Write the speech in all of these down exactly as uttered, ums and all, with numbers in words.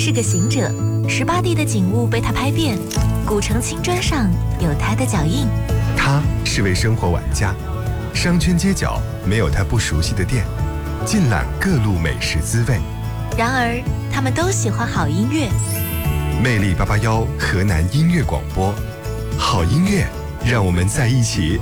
是个行者，十八地的景物被他拍遍，古城青砖上有他的脚印。 他是位生活玩家，商圈街角没有他不熟悉的店，尽览各路美食滋味。 然而，他们都喜欢好音乐。 魅力八八幺河南音乐广播，好音乐，让我们在一起。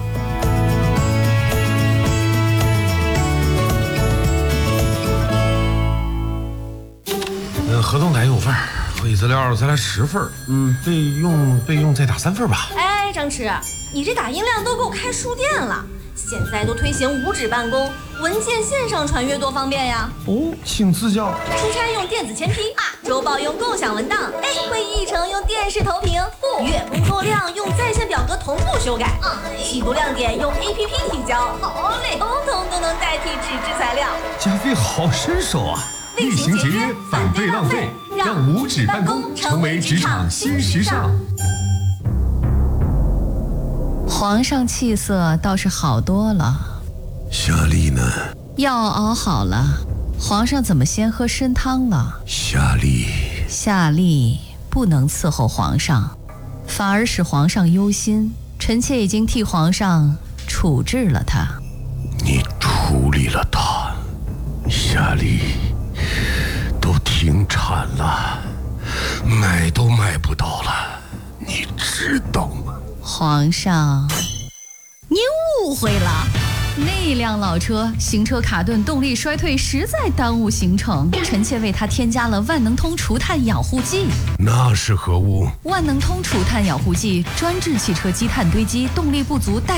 呃，合同改五份，会议资料再来十份，嗯，备用备用再打三份吧。 哎，张弛，你这打印量都够开书店了。现在都推行无纸办公，文件线上传阅多方便呀！ 哦，请赐教。 出差用电子签批啊，周报用共享文档，哎，会议议程用电视投屏，不，月工作量用在线表格同步修改，啊，细部亮点用 A P P 提交，好嘞，通通都能代替纸质材料。 加菲好身手啊！ 厉行节约，反对浪费，让无纸办公成为职场新时尚。 皇上气色倒是好多了。 夏丽呢？ 药熬好了，皇上怎么先喝参汤了？ 夏丽， 夏丽不能伺候皇上，反而使皇上忧心。臣妾已经替皇上处置了他。 你处理了他？夏丽，都停产了，买都买不到了，你知道吗？ 皇上，您误会了，那辆老车行车卡顿，动力衰退，实在耽误行程。臣妾为它添加了万能通除碳养护剂。 那是何物？ 万能通除碳养护剂专治汽车积碳堆积、动力不足、带